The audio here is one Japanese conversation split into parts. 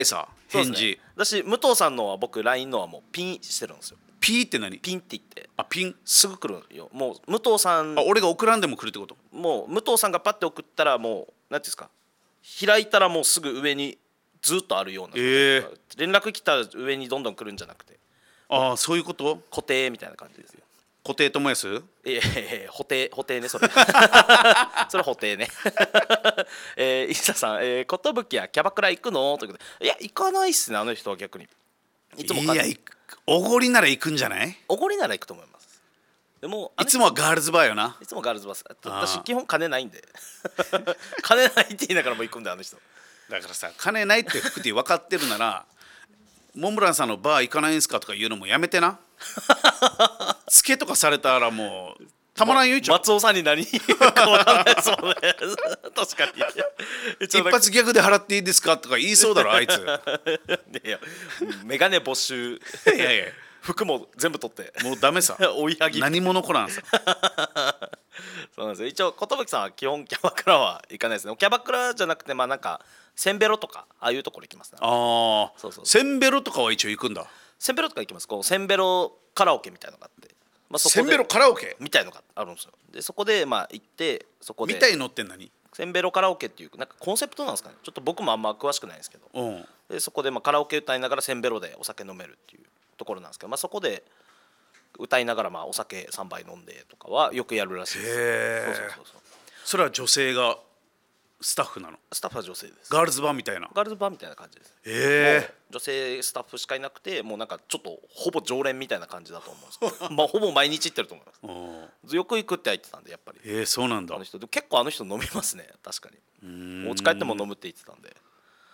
さそうですね返事。 だし武藤さんのは僕 LINE のはもうピンしてるんですよ。 ピーって何？ ピンって言ってあ、ピン。 すぐ来るよ。もう武藤さん、 あ、俺が送らんでも来るってこと？ もう武藤さんがパッて送ったらもうなんていうんですか、開いたらもうすぐ上にずっとあるような、連絡来たら上にどんどん来るんじゃなくて、 ああ、そういうこと？ 固定みたいな感じですよ。 固定友康？ 補定ねそれそれ補定ね石田さん、寿やキャバクラ行くのということで、いや行かないっすね、あの人は逆に。いつもいや、おごりなら行くんじゃない？ おごりなら行くと思います。でもいつもはガールズバーよな。 いつもガールズバス。私基本金ないんで金ないって言いながらも行くんで、あの人。 だからさ、金ないって福ティ分かってるならモンブランさんのバー行かないんすかとか言うのもやめてなつけとかされたらもうたまらんよ。一応松尾さんに何か分かんないですもんね確かに一発ギャグで払っていいですかとか言いそうだろあいついやメガネ没収いやいや服も全部取ってもうダメさ追い上げ。 何者こなんさそうなんですよ。一応寿さんは基本キャバクラは行かないですね。キャバクラじゃなくて、まあなんかセンベロとかああいうところ行きますね。 ああ、 そうそうセンベロとかは一応行くんだ。 センベロとか行きます。こうセンベロカラオケみたいなのがあって、まあ、そこでセンベロカラオケみたいのがあるんですよ。でそこでまあ行って、そこでみたいのって何？ センベロカラオケっていうなんかコンセプトなんですかね。ちょっと僕もあんま詳しくないんですけど、 うん、 でそこでまあカラオケ歌いながらセンベロでお酒飲めるっていうところなんですけど、まあ、そこで歌いながらまあお酒3杯飲んでとかはよくやるらしいです。 へえ。それは女性がスタッフなの？ スタッフは女性です。 ガールズバーみたいな。 ガールズバーみたいな感じです。 へえ。 女性スタッフしかいなくて、もうなんかちょっとほぼ常連みたいな感じだと思うんですけどまあほぼ毎日行ってると思います。よく行くって言ってたんで、やっぱりそうなんだ。 あの人で結構あの人飲みますね。確かにお家帰っても飲むって言ってたんで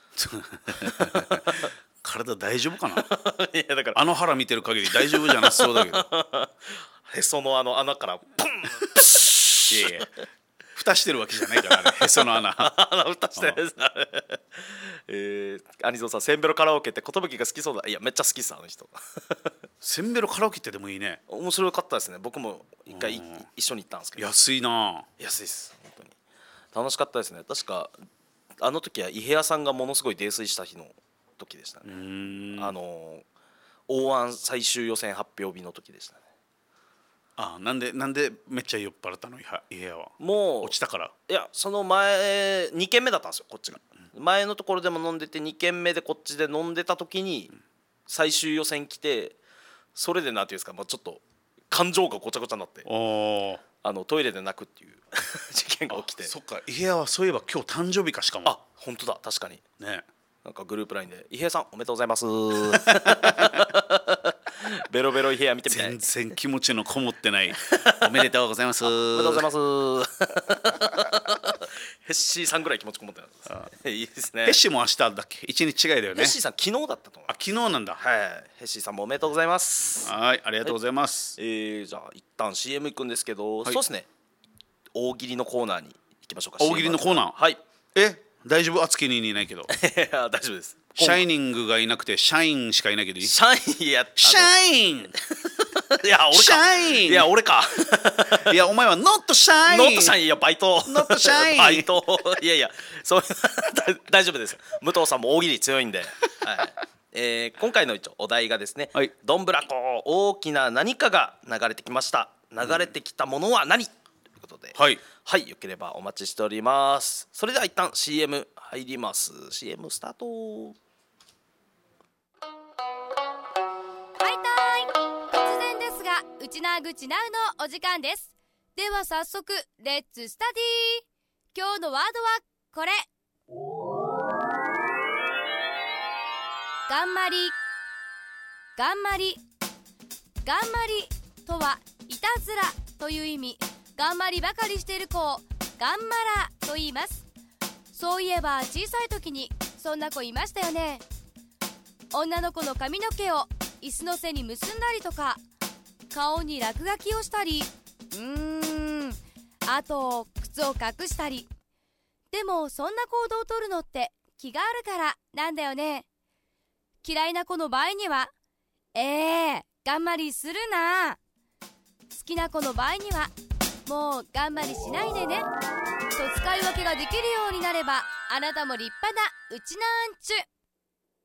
体大丈夫かないやだからあの腹見てる限り大丈夫じゃなさそうだけどへその穴からポンいやいや蓋してるわけじゃないからあれへその穴蓋してるんですアニゾンさん、センベロカラオケって寿が好きそうだ。いやめっちゃ好きっすあの人センベロカラオケってでもいいね。 面白かったですね。僕も一回一緒に行ったんですけど、 安いな。 安いです本当に。楽しかったですね。確かあの時は伊平屋さんがものすごい泥酔した日の時でしたね。大安最終予選発表日の時でしたね。 あ、なんでめっちゃ酔っ払ったの？伊平屋はもう落ちたから？ いや、その前2軒目だったんですよ、こっちが。前のところでも飲んでて、2軒目でこっちで飲んでた時に最終予選来て、それでなんていうんですか、まあ、ちょっと感情がごちゃごちゃになって、トイレで泣くっていう事件が起きて。 そっか、伊平屋はそういえば今日誕生日か。しかもあ、本当だ、確かにね。 なんかグループラインで「伊平さんおめでとうございます」ベロベロ伊平みたいな。 全然気持ちのこもってないおめでとうございますおめでとうございますヘッシーさんぐらい気持ちこもってないですね。いいですね。 ヘッシーも明日だっけ？一日違いだよね。 ヘッシーさん昨日だったと思う。 あ、昨日なんだ。 はい、ヘッシーさんもおめでとうございます。 はい、ありがとうございます。 じゃあ一旦 CM 行くんですけど、 はい、 そうですね、大喜利のコーナーに行きましょうか。 大喜利のコーナー。 はい。 大丈夫？あつきにいないけど大丈夫です。 シャイニングがいなくてシャインしかいないけどいい？ シャインやシャインいや俺か。 シャイン。 いや俺かいやお前はノットシャイン。 ノットシャイン。いやバイト。 ノットシャインバイト。いやいやそう大丈夫です。武藤さんも大喜利強いんで、はい。今回の一応お題がですね、 はい、 どんぶらこ大きな何かが流れてきました。流れてきたものは何、ということで、 はい、 はい、よければお待ちしております。それでは一旦 CM 入ります。 CM スタート。 はいたい、突然ですがうちなーぐちなうのお時間です。では早速レッツスタディー。今日のワードはこれ、がんまり。がんまり。がんまりとはいたずらという意味。がんまりばかりしている子をがんまらと言います。そういえば小さい時にそんな子いましたよね。女の子の髪の毛を椅子の背に結んだりとか、顔に落書きをしたり、あと靴を隠したり。でもそんな行動をとるのって気があるからなんだよね。嫌いな子の場合にはがんまりするな。好きな子の場合にはもうがんまりしないでねと使い分けができるようになれば、あなたも立派なうちなーんちゅ。